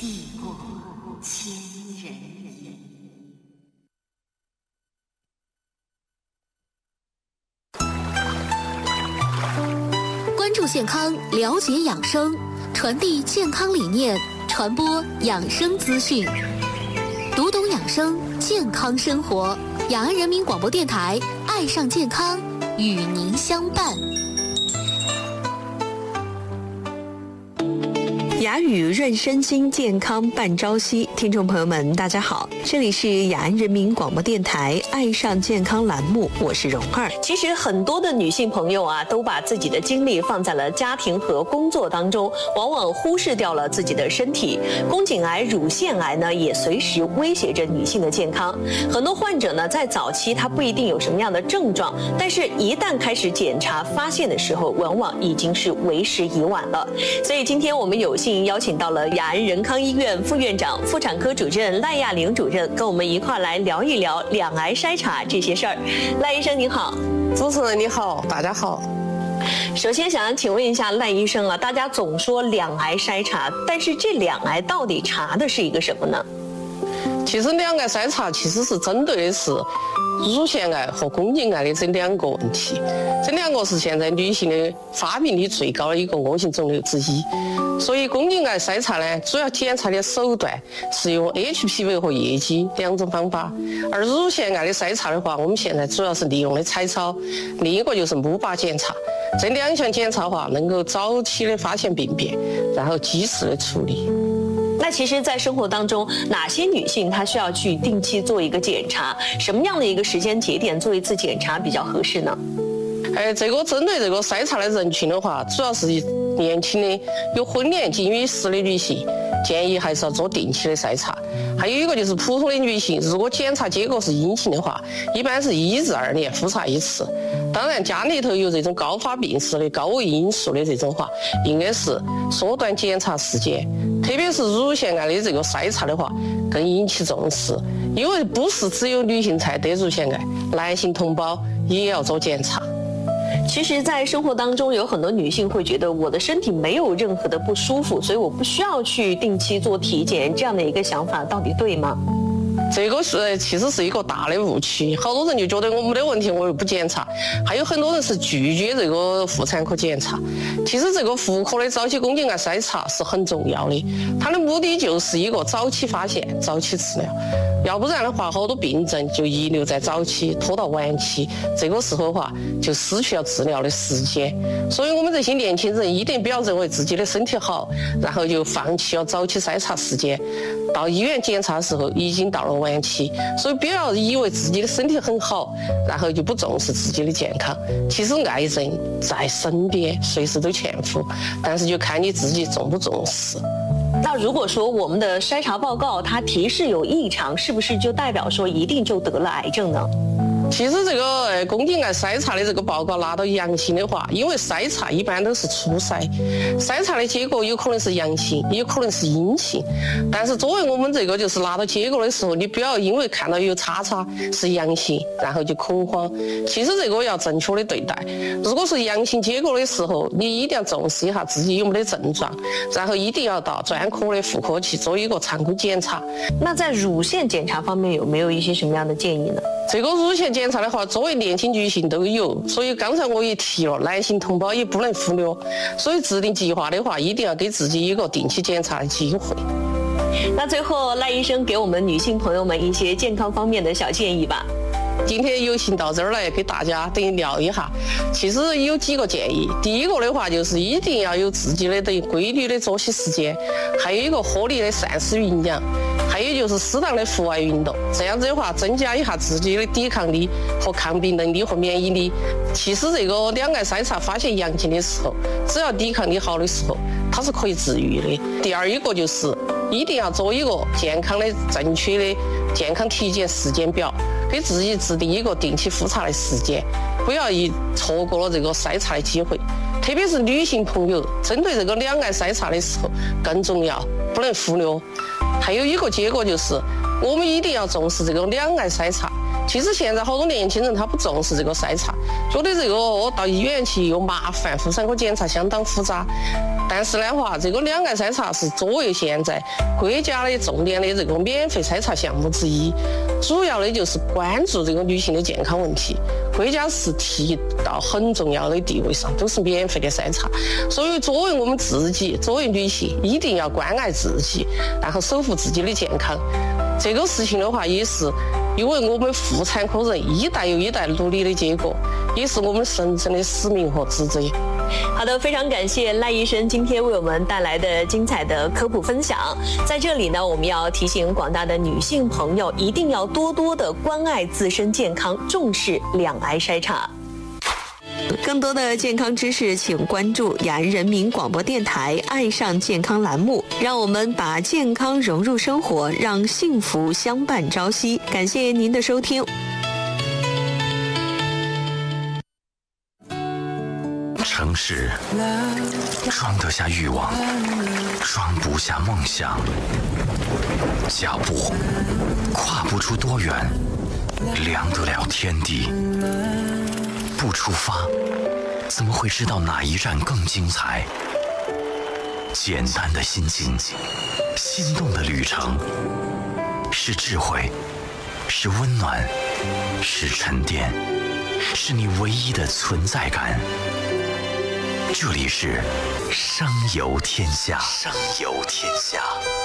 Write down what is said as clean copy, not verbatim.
地过千人。关注健康，了解养生，传递健康理念，传播养生资讯，读懂养生，健康生活。雅安人民广播电台，爱上健康，与您相伴。 雅语润身心，健康伴朝夕。听众朋友们，大家好，这里是雅安人民广播电台爱上健康栏目，我是蓉儿。 其实很多的女性朋友啊，都把自己的精力放在了家庭和工作当中，往往忽视掉了自己的身体。宫颈癌、乳腺癌呢，也随时威胁着女性的健康。很多患者呢，在早期他不一定有什么样的症状，但是一旦开始检查发现的时候，往往已经是为时已晚了。所以今天我们有幸邀请到了雅安仁康医院副院长、妇产科主任赖亚玲主任，跟我们一块来聊一聊两癌筛查这些事儿。赖医生您好。 主持人你好，大家好。 首先想要请问一下赖医生啊，大家总说两癌筛查，但是这两癌到底查的是一个什么呢？ 其实两癌筛查其实是针对的是乳腺癌和宫颈癌的这两个问题，这两个是现在女性的发病率最高的一个恶性肿瘤之一。所以宫颈癌筛查呢，主要检查的手段是用 HPV 和液基两种方法，而乳腺癌的筛查的话，我们现在主要是利用的彩超，另一个就是钼靶检查。这两项检查的话，能够早期的发现病变，然后及时的处理。 那其实在生活当中，哪些女性她需要去定期做一个检查，什么样的一个时间节点做一次检查比较合适呢？ 这个针对这个筛查的人群的话，主要是年轻的有婚恋近于10的女性，建议还是要做定期的筛查。还有一个就是普通的女性，如果检查结果是阴性的话，一般是1至2年复查一次。当然家里头有这种高发病史的、高危因素的这种话，应该是缩短检查时间，特别是乳腺癌的这个筛查的话，更引起重视，因为不是只有女性才得乳腺癌，男性同胞也要做检查。 其实在生活当中，有很多女性会觉得我的身体没有任何的不舒服，所以我不需要去定期做体检，这样的一个想法到底对吗？ 这个其实是一个大的误区，好多人就觉得我没得问题，我又不检查，还有很多人是拒绝这个妇产科检查。其实这个妇科的早期宫颈癌筛查是很重要的，它的目的就是一个早期发现、早期治疗，要不然的话，好多病症就遗留在早期，拖到晚期，这个时候的话就失去了治疗的时间。所以我们这些年轻人一定不要认为自己的身体好，然后就放弃了早期筛查时间，到医院检查的时候已经到了晚期。所以不要以为自己的身体很好，然后就不重视自己的健康。其实癌症在身边，随时都潜伏，但是就看你自己重不重视。 那如果说我们的筛查报告它提示有异常，是不是就代表说一定就得了癌症呢？ 其实这个宫颈癌筛查的这个报告拿到阳性的话，因为筛查一般都是初筛，筛查的结果有可能是阳性，也有可能是阴性。但是作为我们这个就是拿到结果的时候，你不要因为看到有叉叉是阳性，然后就恐慌。其实这个要正确的对待。如果是阳性结果的时候，你一定要重视一下自己有没得症状，然后一定要到专科的妇科去做一个常规检查。 那在乳腺检查方面有没有一些什么样的建议呢？ 这个乳腺检查的话，作为年轻女性都有，所以刚才我也提了，男性同胞也不能忽略。所以制定计划的话，一定要给自己一个定期检查的机会。 那最后赖医生给我们女性朋友们一些健康方面的小建议吧。 今天有幸到这儿来给大家等于聊一下，其实有几个建议。第一个的话就是一定要有自己的等于规律的作息时间，还有一个合理的膳食营养，还有就是适当的户外运动，这样子的话增加一下自己的抵抗力和抗病能力和免疫力。其实这个两癌筛查发现阳性的时候，只要抵抗力好的时候，它是可以治愈的。第二一个就是一定要做一个健康的正确的健康体检时间表，给自己制定一个定期复查的时间，不要错过了这个筛查的机会。特别是女性朋友，针对这个两癌筛查的时候更重要，不能忽略。还有一个结果就是，我们一定要重视这个两癌筛查。其实现在好多年轻人他不重视这个筛查，觉得这个到医院去又麻烦，妇产科检查相当复杂。 但是的话，这个两癌筛查是作为现在国家的重点的这个免费筛查项目之一，主要的就是关注这个女性的健康问题，国家是提到很重要的地位上，都是免费的筛查。所以作为我们自己，作为女性，一定要关爱自己，然后守护自己的健康。这个事情的话，也是因为我们妇产科人一代又一代努力的结果，也是我们神圣的使命和职责。 好的，非常感谢赖医生今天为我们带来的精彩的科普分享。在这里呢，我们要提醒广大的女性朋友，一定要多多的关爱自身健康，重视两癌筛查。 更多的健康知识，请关注雅安人民广播电台爱上健康栏目，让我们把健康融入生活，让幸福相伴朝夕。感谢您的收听。 城市装得下欲望，装不下梦想，脚步跨不出多远，量得了天地。不出发，怎么会知道哪一站更精彩？简单的心境，心动的旅程，是智慧，是温暖，是沉淀，是你唯一的存在感。这里是声游天下，声游天下。